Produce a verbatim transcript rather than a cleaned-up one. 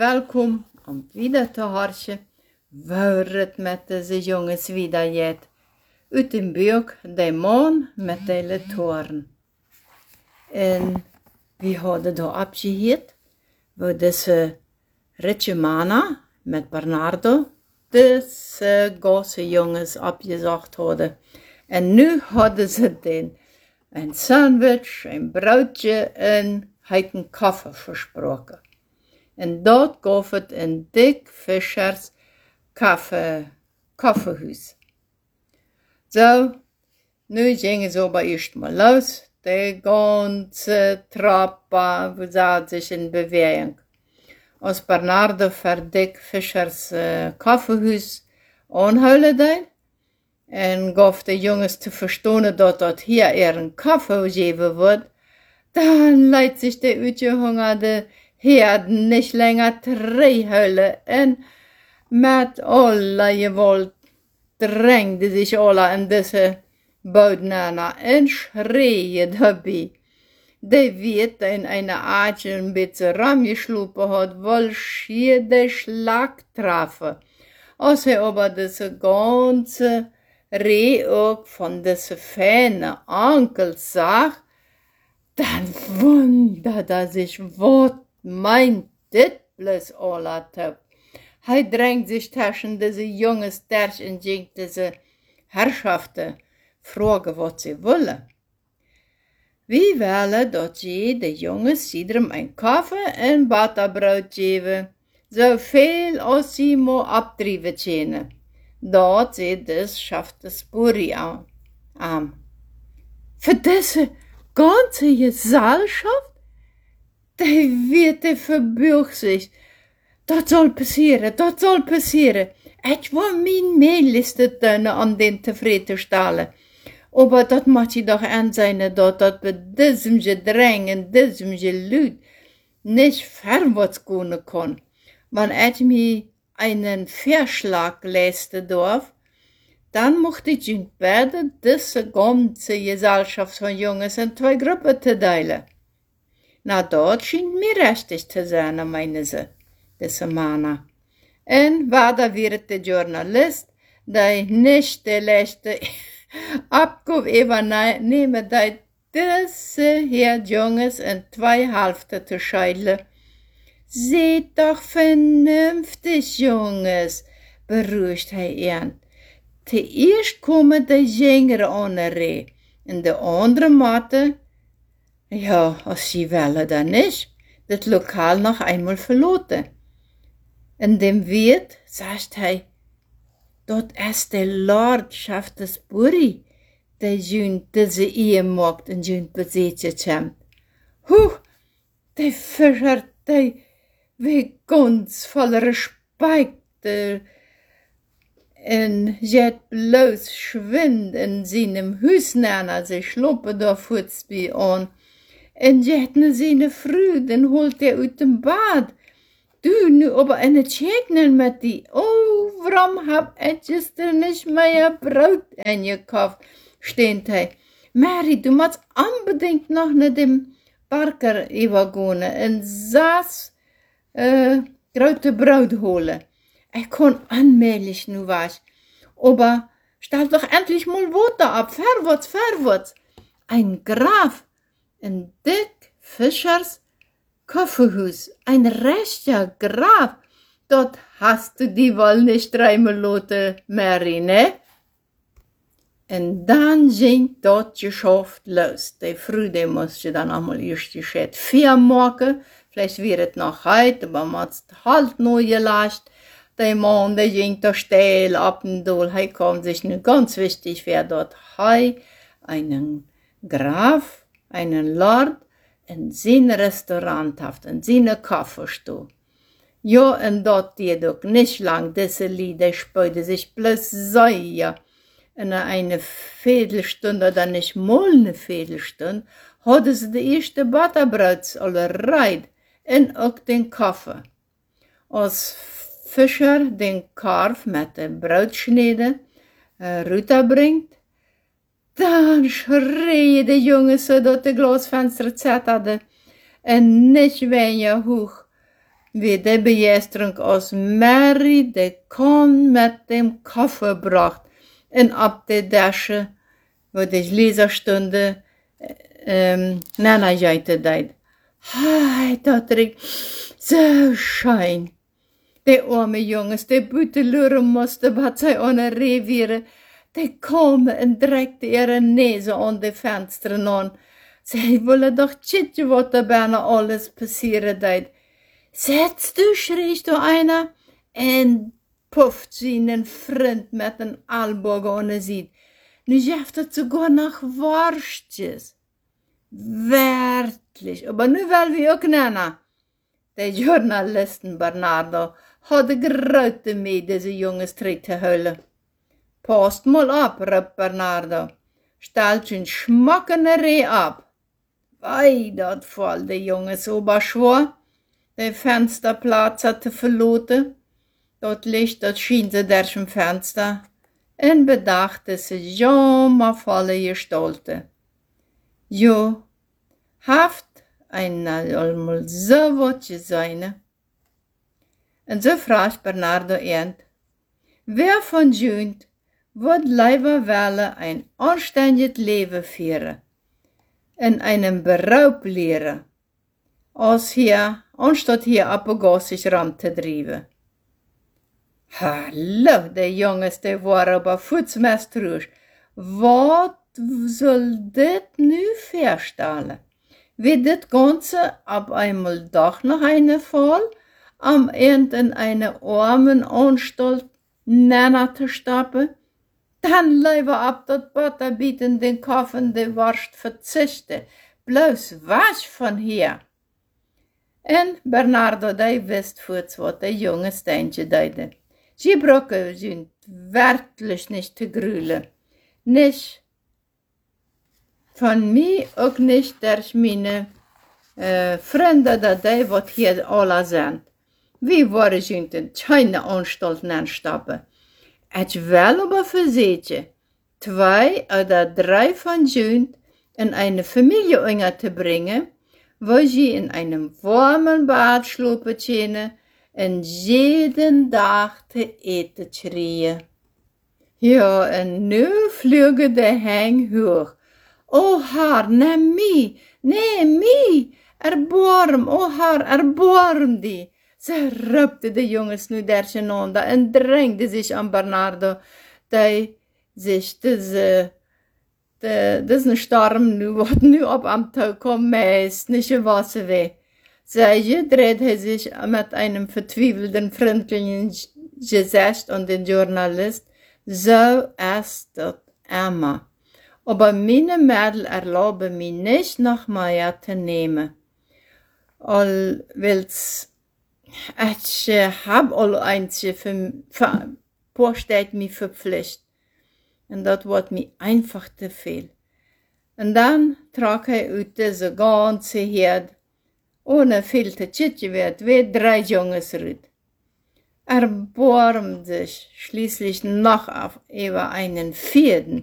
welkom om wieder te horen waar het met deze jongens wieder gaat. Uit dem buik de maan met de toren. En we hadden daar abgeheerd, waar deze Ritje Mana met Bernardo deze große jongens abgesagt hadden. En nu hadden ze den een sandwich, een broodje en een koffie versproken. En dat gaf het een dik Fischers koffie, koffiehuis. Zo, nu gingen ze aber erst mal los. Die ganze Trappe sah sich in Bewegung. Als Bernardo voor dik Fischers uh, koffiehuis aanhouden deed, en gaf de jongens te verstaan dat dat hier er een koffie geven wordt, dan leidt zich de uitgehongerde Heer nicht länger terughuilen en met alle geweld drängde sich alle in deze boudnana en schreeën daarbij. Die weet in eine Art een beetje ram geschlopen had, wel schier de Schlag treffen. Als hij aber deze ganze Reh ook van deze fijne Ankel zag, dan wunderte er sich, wat meint dit bloß aller Top. Hij drängt sich zwischen diese jongens durch und jinkt diese Herrschaften, fragen, wat sie wollen. Wie willen dat je de jongens iedereen een koffie en butterbrood geven, zoveel als sie maar abdrijven kunnen. Dat ze dus schafft de sporie aan. Um. Für diese ganze Gesellschaft? Die wird die verbürgt sich. Dat soll passieren, dat soll passieren. Ich will mijn Mehliste tun, um den tevreden stellen. Aber dat moet je doch aanzien dat dat bij diesem Gedräng en diesem Geluid nicht vorwärts gehen kann. Wenn ich mir einen Vorschlag leisten darf, dann mochte ich in beide diese ganze Gesellschaft von Jungs in zwei Gruppen zu teilen. Na, dat schien mir richtig zu sein, meine sie, diese Mana. En weiter wird der Journalist, der nicht der letzte Abkuf übernehmen, der diese hier Jungs in zwei Hälften zu scheiden. Seht doch vernünftig, Jungs, beruhigt er ihn. Zuerst kommen die Jüngere an der Reh, und die andere Mathe, ja, als sie wollen dann nicht, das Lokal noch einmal verlassen. In dem Wirt sagt er, dort ist der Lordschaft des Buri, der jün diese Ehe macht und jün Besitzer kommt. Huch, der Fischer, der wie ganz voller Respekt, der en jet bloß schwind in seinem Hüsnana, sie schloppen da vorzbei an. En jet ne seine Früh, den holt er uit dem Bad. Du, nu aber eine Tschegnen mit die. Oh, warum hab ich gestern nicht mehr Brot eingekauft? Steht er. Mary, du musst unbedingt noch ne dem Barker übergehen und saß, äh, grote Brot holen. Ich kann allmählich nu was. Aber stell doch endlich mal Wasser ab. Vorwärts, vorwärts. Ein Graf. Ein dick Fischers Kaffeehaus. Ein rechter Graf. Dort hast du die wohl nicht dreimal lassen, Mary, ne? Und dann ging dort Geschäft los. Die Früh, die musste dann einmal erst die Schäd vier machen. Vielleicht wird es noch heute, aber man hat es halt neu gelassen. Der Mann, der ging da steil ab und dohl. Er kam sich nun ganz wichtig, wer dort hei einen Graf, einen Lord, in sein Restaurant haft, in seine Kaffeestube. Ja, und dort geht auch nicht lang, diese Lieder spielte sich bloß sehr. In einer Viertelstunde oder nicht mal eine Viertelstunde hatte sie die erste Butterbrots alle reit und auch den Kaffee. Als Fischer den Karf mit der Brotschneide äh, runterbringt, dann schreien die Jungs so, dass die Glasfenster zetterte und nicht weniger hoch. wie die Begeisterung aus Mary, die kon mit dem Koffer bracht und ab der Dasche, wo die Leserstunde ähm, Nana jeite deit. Hai, dat riecht so schön. Die arme Jungs, die butelure musste, wat zij ohne Reviere, die komen en drekte ihre Nase an die Fenstern an. Sie wollen doch tschitje, wat da bijna alles passieren deit. Setz du, schriest du einer, en pufft sie einen Freund mit den Ellbogen ohne sieht. Nu jeft het sogar nach Worstjes. Werklich, aber nu will wir auch nennen. Der Journalisten Bernardo hatte grote mee deze jongens terug te huilen. Past mal ab, riep Bernardo. Stelt zijn schmackeneree ab. Wei, dat valt de jongens ober schwor. De Fensterplatz hatte verloten. Dat Licht, dat schien ze durch im Fenster. En bedachte ze jammervolle Gestalte. Jo, haft einmal allemaal so wat je zijn. En so fragt Bernardo ernt, wer von junt wird lieber welle ein anständiges Leben führen, in einem Beruf lehren, als hier, anstatt hier apogassisch ran zu treiben. Hallo, die Jungs, die waren aber futzmestrusch. Wat soll dit nu verstellen? Wie dit Ganze ab einmal doch noch eine Fall, am Ende in eine armen Anstalt nenner zu stappen? Dann lieber ab dat Butter bieten den Koffen de Wurst verzichten, bloß was von hier. En Bernardo, die wist voets wat de jonge Steintje deide. Sie Brücke sind wirklich nicht zu grülen. Nicht von mir, auch nicht durch meine äh, Freunde, die wat hier alle sind. Wie waren sie in keine Anstalten anstappen? Ich will aber versehen, zwei oder drei von Jünd in eine Familie zu bringen, wo sie in einem warmen Bad schlupen können und jeden Tag zu eten kriegen. Ja, und nu vliegen de Heng hoch. O Herr, neem mij, neem mij, erbarm, o Herr, erbarm die. Ze rupte de jongens nu durcheinander en drängte sich an Bernardo, die sich diese, de, diesen Sturm nu, wat nu op am Tag kommt, meist nicht was weh. Zij drehte sich mit einem vertwiefelten, freundlichen Gesicht an den Journalist. So ist das immer. Aber meine Mädel erlauben mir nicht nach Maya zu nehmen. All will's, ich hab all einzige für, für, vorstellt mich verpflichtet. Und das wird mir einfach zu viel. Und dann trag er aus diese ganze Herde, ohne viel zu tschitschen wird, wie drei Jungs rüt. Erbarmt sich schließlich noch auf über einen vierten.